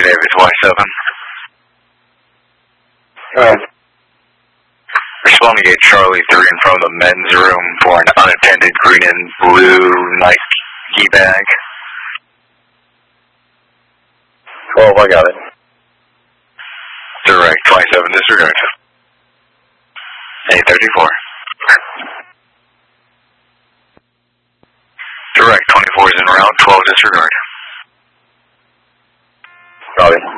Davis, Y7. Respond to gate Charlie 3 in front of the men's room for an unattended green and blue Nike bag. 12, I got it. Direct, 27, disregard. 834. Direct, 24 is en route, 12 disregard. Copy.